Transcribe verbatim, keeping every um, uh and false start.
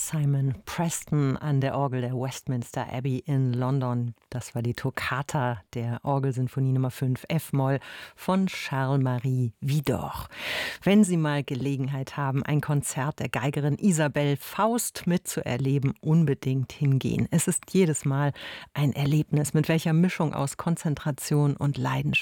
Simon Preston an der Orgel der Westminster Abbey in London. Das war die Toccata der Orgelsinfonie Nummer fünf F-Moll von Charles-Marie Widor. Wenn Sie mal Gelegenheit haben, ein Konzert der Geigerin Isabelle Faust mitzuerleben, unbedingt hingehen. Es ist jedes Mal ein Erlebnis, mit welcher Mischung aus Konzentration und Leidenschaft